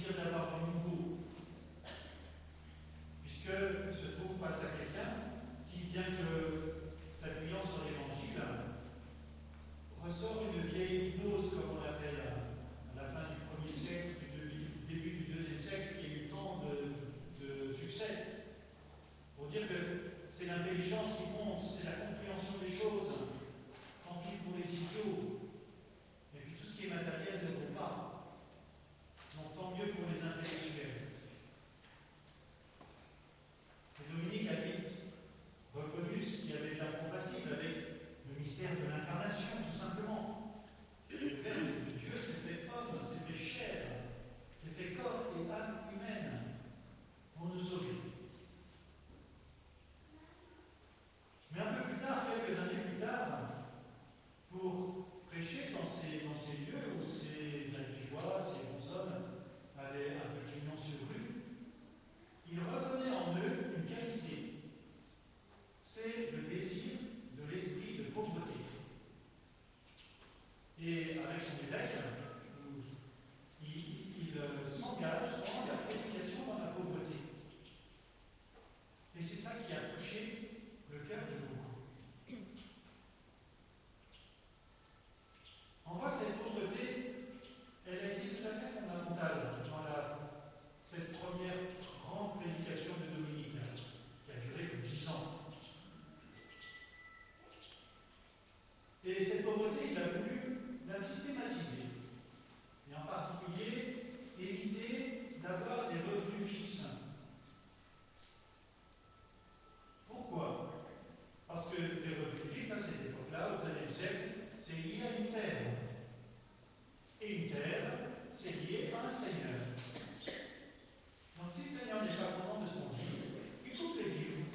désir d'avoir du nouveau, puisque se trouve face à quelqu'un qui, bien que s'appuyant sur l'Évangile, ressort une vieille hypnose, comme on l'appelle, à la fin du 1er siècle, du début du 2e siècle, qui a eu tant de succès, pour dire que c'est l'intelligence qui compte, c'est la compréhension des choses, tant pis pour les idiots, et puis tout ce qui est matériel ne vaut pas. Donc tant mieux pour les intellectuels. Et Dominique a vite reconnu ce qui avait été incompatible avec le mystère de l'incarnation, tout simplement. Le Verbe de Dieu s'est fait homme, s'est fait chair, s'est fait corps et âme humaine pour nous sauver. Mais un peu plus tard, quelques années plus tard, pour prêcher dans ces lieux où ces albigeois, ces bons hommes avaient un peu clignon sur rue, il reconnaît en eux une qualité. C'est le désir de l'esprit de pauvreté. Et avec son évêque, il s'engage dans la prédication dans la pauvreté. Et c'est ça qui a touché le cœur de beaucoup. On voit que cette pauvreté, elle a été tout à fait fondamentale dans cette première grande prédication de Dominique, qui a duré plus de 10 ans. Et cette pauvreté, il a voulu la systématiser. Et en particulier, éviter d'avoir des revenus fixes. Pourquoi? Parce que les revenus fixes, à cette époque-là, au XIIIe siècle, c'est lié à une terre. Et une terre, c'est lié à un seigneur. Donc si le seigneur n'est pas content de son vivre, il coupe les vivres.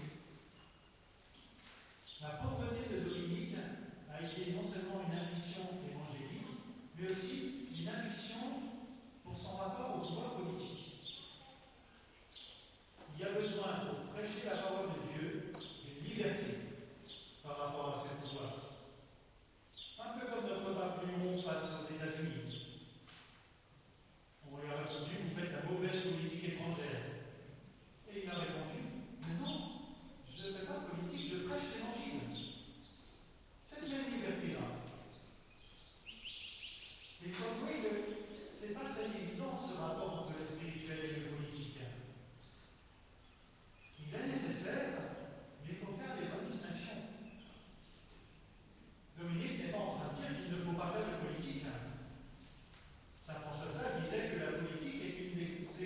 La pauvreté de Dominique a été non seulement une ambition évangélique, mais aussi une ambition pour son rapport au pouvoir politique. Il y a besoin, pour prêcher la parole de Dieu, d'une liberté par rapport à ce pouvoir. Un peu comme notre pape Léon face aux États-Unis. On lui a répondu, vous faites la mauvaise politique étrangère. Et il a répondu, mais non, je ne fais pas de politique, je prêche l'Évangile. Cette même liberté-là. Il faut avouer que ce n'est pas très évident ce rapport entre le spirituel et le politique. Il est nécessaire, mais il faut faire des bonnes distinctions. Dominique n'est pas en train de dire qu'il ne faut pas faire de politique. Saint François de Sales disait que la politique est une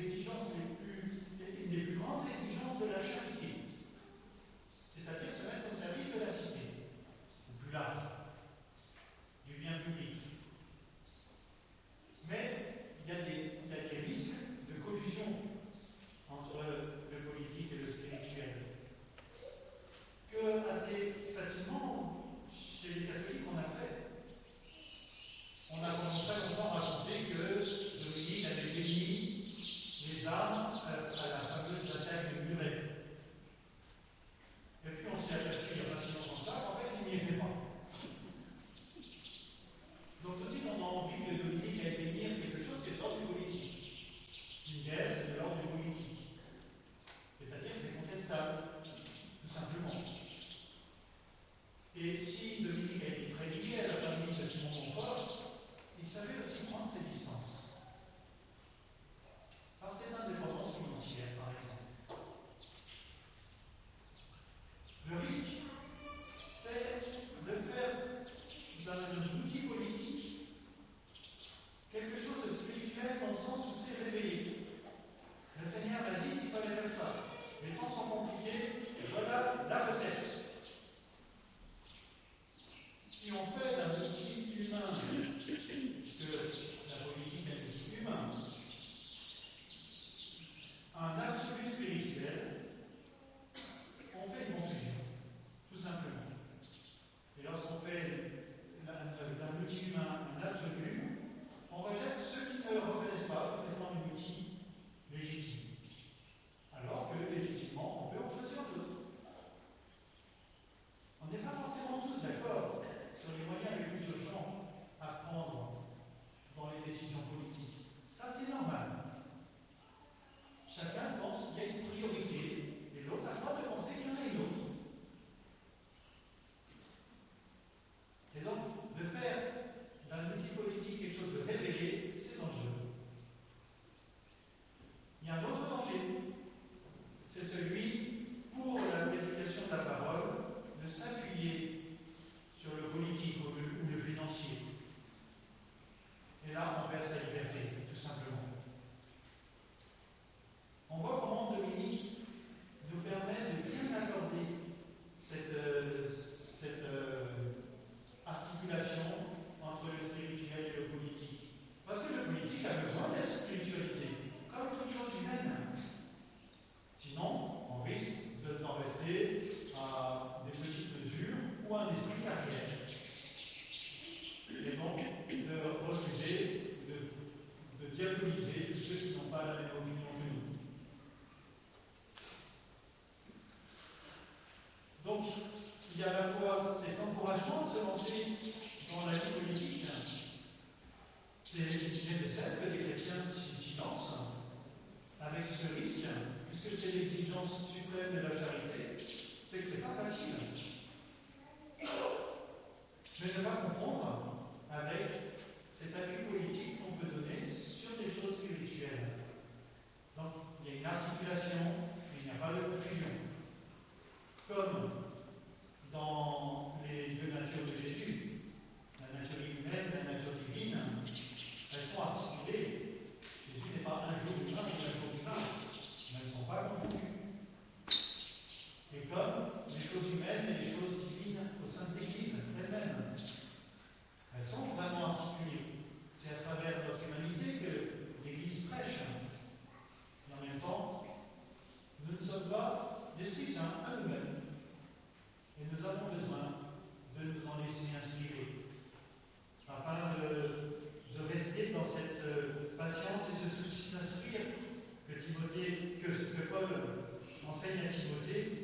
des plus grandes exigences de la charité. C'est-à-dire se mettre au service de la cité, ou plus large, du bien public. Mais il y a des risques de collusion entre le politique et le spirituel. Que assez facilement, chez les catholiques, on a fait. On a commencé à raconter que Dominique avait béni les armes à la fameuse bataille de Muret. Et puis on s'est aperçu il y a pas si longtemps que ça, qu'en fait, il n'y était pas. Donc tout de suite, on a envie que Dominique aille bénir quelque chose qui est de l'ordre du politique. Une guerre, c'est de l'ordre du politique. C'est-à-dire que c'est contestable, tout simplement. Et si Dominique a été très lié à la famille de Simon Montfort, il savait aussi prendre ses distances. Par cette indépendance financière, par exemple. Le risque, c'est de faire d'un outil politique quelque chose de spirituel dans le sens où c'est révélé. Le Seigneur a dit qu'il fallait faire ça. Les temps sont compliqués, et voilà la recette. Si on fait d'un outil humain, puisque la politique est un outil humain, un absolu spirituel, on fait une confusion, tout simplement. Et lorsqu'on fait d'un outil humain un absolu, on rejette ceux qui ne le reconnaissent pas comme étant un outil légitime. Alors que légitimement, on peut en choisir d'autres. démoniser tous ceux qui n'ont pas la même opinion que nous. Donc, il y a à la fois cet encouragement de se lancer dans la vie politique. C'est nécessaire que les chrétiens s'y lancent avec ce risque, puisque c'est l'exigence suprême de la charité, c'est que ce n'est pas facile. Mais ne pas confondre avec cet appui politique qu'on peut donner sur des choses spirituelles. Donc, il y a une articulation, mais il n'y a pas de confusion. Comme dans les deux natures de Jésus, la nature humaine et la nature divine, elles sont articulées. Jésus n'est pas un jour humain ou un jour divin, mais elles ne sont pas confondues. Et comme les choses humaines et les choses divines au sein de l'Église elle-même, elles sont vraiment articulées. C'est à travers notre humanité que l'Église prêche. Et en même temps, nous ne sommes pas l'Esprit Saint à nous-mêmes. Et nous avons besoin de nous en laisser inspirer, afin de rester dans cette patience et ce souci d'instruire que Paul enseigne à Timothée,